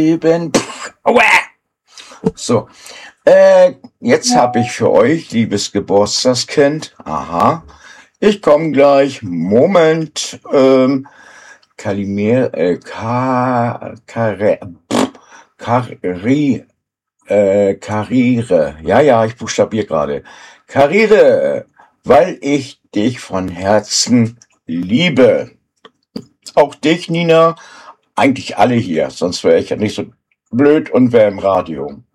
Eben. Aua! So, jetzt habe ich für euch, liebes Geburtstagskind, ich komme gleich, Moment, Kalimir, Karriere, ja, ich buchstabiere gerade, Karriere, weil ich dich von Herzen liebe. Auch dich, Nina, eigentlich alle hier, sonst wäre ich ja nicht so blöd und wäre im Radio.